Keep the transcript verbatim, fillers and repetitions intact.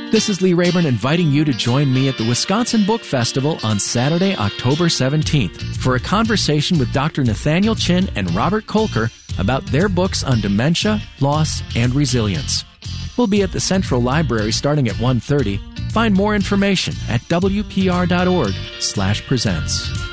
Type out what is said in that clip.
This is Lee Rayburn inviting you to join me at the Wisconsin Book Festival on Saturday, October seventeenth for a conversation with Doctor Nathaniel Chin and Robert Kolker about their books on dementia, loss, and resilience. We'll be at the Central Library starting at one thirty. Find more information at w p r dot org slash presents.